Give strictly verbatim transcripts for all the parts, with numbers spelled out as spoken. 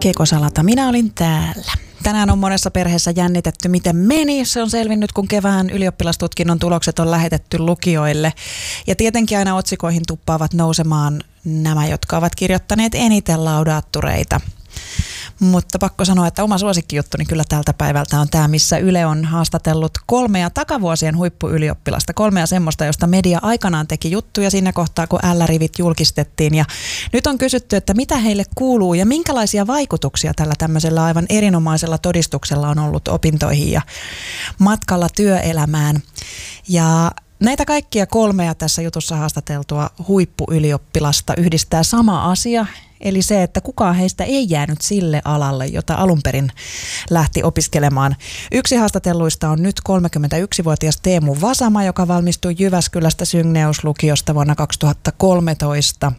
Kekosalata, minä olin täällä. Tänään on monessa perheessä jännitetty, miten meni. Se on selvinnyt, kun kevään ylioppilastutkinnon tulokset on lähetetty lukioille. Ja tietenkin aina otsikoihin tuppaavat nousemaan nämä, jotka ovat kirjoittaneet eniten laudaattureita. Mutta pakko sanoa, että oma suosikkijuttuni kyllä tältä päivältä on tämä, missä Yle on haastatellut kolmea takavuosien huippuylioppilasta. Kolmea semmoista, josta media aikanaan teki juttuja siinä kohtaa, kun L-rivit julkistettiin. Ja nyt on kysytty, että mitä heille kuuluu ja minkälaisia vaikutuksia tällä tämmöisellä aivan erinomaisella todistuksella on ollut opintoihin ja matkalla työelämään. Ja näitä kaikkia kolmea tässä jutussa haastateltua huippuylioppilasta yhdistää sama asia, eli se, että kukaan heistä ei jäänyt sille alalle, jota alun perin lähti opiskelemaan. Yksi haastatelluista on nyt kolmekymmentäyksivuotias Teemu Vasama, joka valmistui Jyväskylästä Syngneuslukiosta vuonna kaksituhattakolmetoista.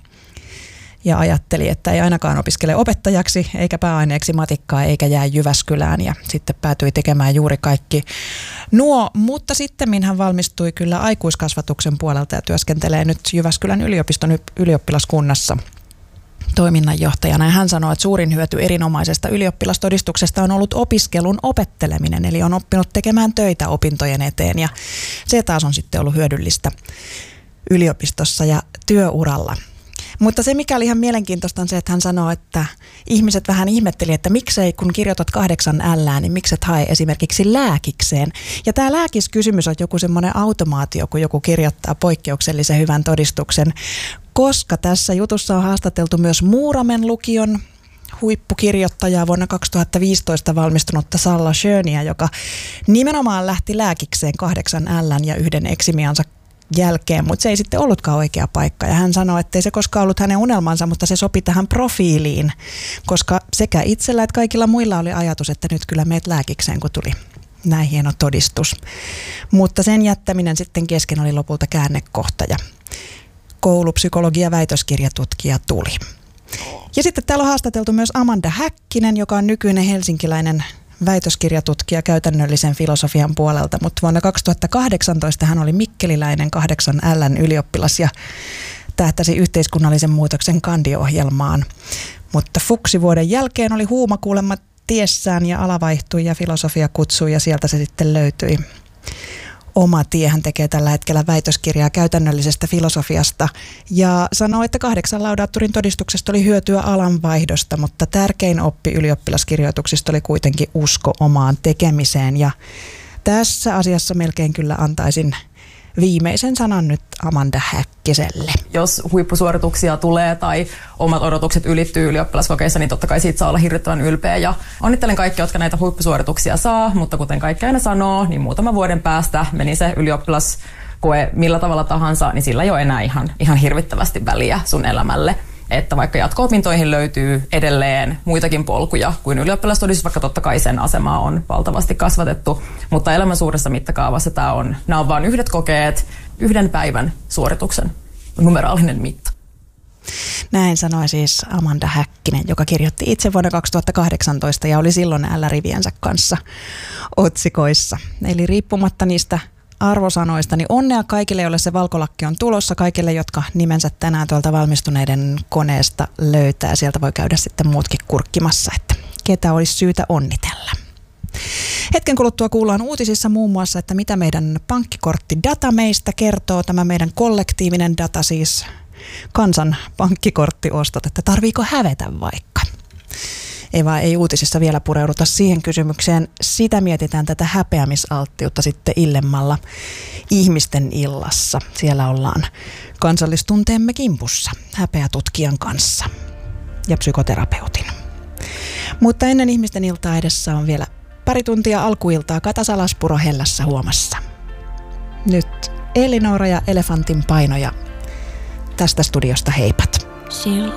Ja ajatteli, että ei ainakaan opiskele opettajaksi, eikä pääaineeksi matikkaa, eikä jää Jyväskylään. Ja sitten päätyi tekemään juuri kaikki nuo. Mutta sitten hän valmistui kyllä aikuiskasvatuksen puolelta ja työskentelee nyt Jyväskylän yliopiston ylioppilaskunnassa toiminnanjohtajana. Ja hän sanoi, että suurin hyöty erinomaisesta ylioppilastodistuksesta on ollut opiskelun opetteleminen. Eli on oppinut tekemään töitä opintojen eteen. Ja se taas on sitten ollut hyödyllistä yliopistossa ja työuralla. Mutta se, mikä oli ihan mielenkiintoista, on se, että hän sanoi, että ihmiset vähän ihmetteli, että miksei kun kirjoitat kahdeksan ällää, niin mikset hae esimerkiksi lääkikseen. Ja tämä lääkiskysymys on joku semmoinen automaatio, kun joku kirjoittaa poikkeuksellisen hyvän todistuksen, koska tässä jutussa on haastateltu myös Muuramen lukion huippukirjoittajaa vuonna kaksituhattaviisitoista valmistunutta Salla Schöniä, joka nimenomaan lähti lääkikseen kahdeksan ällän ja yhden eksimiansa jälkeen, mutta se ei sitten ollutkaan oikea paikka. Ja hän sanoi, että ei se koskaan ollut hänen unelmansa, mutta se sopi tähän profiiliin, koska sekä itsellä että kaikilla muilla oli ajatus, että nyt kyllä meet lääkikseen, kun tuli näin hieno todistus. Mutta sen jättäminen sitten kesken oli lopulta käännekohta ja koulupsykologia väitöskirjatutkija tuli. Ja sitten täällä on haastateltu myös Amanda Häkkinen, joka on nykyinen helsinkiläinen väitöskirjatutkija käytännöllisen filosofian puolelta, mutta vuonna kaksituhattakahdeksantoista hän oli mikkeliläinen kahdeksan ällän ylioppilas ja tähtäsi yhteiskunnallisen muutoksen kandiohjelmaan. Mutta fuksivuoden jälkeen oli huuma kuulemma tiessään ja ala vaihtui ja filosofia kutsui ja sieltä se sitten löytyi. Oma tie hän tekee tällä hetkellä väitöskirjaa käytännöllisestä filosofiasta ja sanoo, että kahdeksan laudaatturin todistuksesta oli hyötyä alanvaihdosta, mutta tärkein oppi ylioppilaskirjoituksista oli kuitenkin usko omaan tekemiseen. Ja tässä asiassa melkein kyllä antaisin viimeisen sanan nyt Amanda Häkkiselle. Jos huippusuorituksia tulee tai omat odotukset ylittyy ylioppilaskokeissa, niin totta kai siitä saa olla hirvittävän ylpeä. Ja onnittelen kaikkia, jotka näitä huippusuorituksia saa, mutta kuten kaikki aina sanoo, niin muutaman vuoden päästä meni se ylioppilaskoe millä tavalla tahansa, niin sillä ei ole enää ihan, ihan hirvittävästi väliä sun elämälle. Että vaikka jatko-opintoihin löytyy edelleen muitakin polkuja kuin ylioppilastodistus, vaikka totta kai sen asemaa on valtavasti kasvatettu, mutta elämän suuressa mittakaavassa tämä on, nämä on vain yhdet kokeet, yhden päivän suorituksen numeraalinen mitta. Näin sanoi siis Amanda Häkkinen, joka kirjoitti itse vuonna kaksituhattakahdeksantoista ja oli silloin L-riviensä kanssa otsikoissa. Eli riippumatta niistä arvosanoista, niin onnea kaikille, joille se valkolakki on tulossa, kaikille, jotka nimensä tänään tuolta valmistuneiden koneesta löytää. Sieltä voi käydä sitten muutkin kurkkimassa, että ketä olisi syytä onnitella. Hetken kuluttua kuullaan uutisissa muun muassa, että mitä meidän pankkikorttidata meistä kertoo, tämä meidän kollektiivinen data, siis kansan pankkikorttiostot, että tarviiko hävetä vaikka. Ei vaan ei uutisissa vielä pureuduta siihen kysymykseen. Sitä mietitään tätä häpeämisalttiutta sitten illemmalla ihmisten illassa. Siellä ollaan kansallistunteemme kimpussa häpeätutkijan kanssa ja psykoterapeutin. Mutta ennen ihmisten iltaa edessä on vielä pari tuntia alkuiltaa Kata Salaspuro Hellässä huomassa. Nyt Elinora ja Elefantin paino ja tästä studiosta heipat.